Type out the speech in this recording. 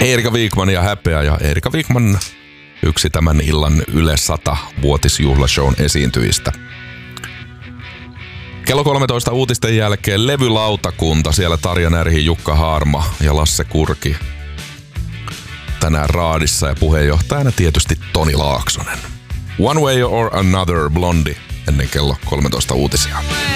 Erika Wikman ja Häpeä. Ja Erika Wikman yksi tämän illan Yle 100-vuotisjuhlashown esiintyjistä. Kello 13 uutisten jälkeen levylautakunta. Siellä Tarja Närhi, Jukka Haarma ja Lasse Kurki. Tänään raadissa ja puheenjohtajana tietysti Toni Laaksonen. One Way or Another, Blondie, ennen kello 13 uutisia.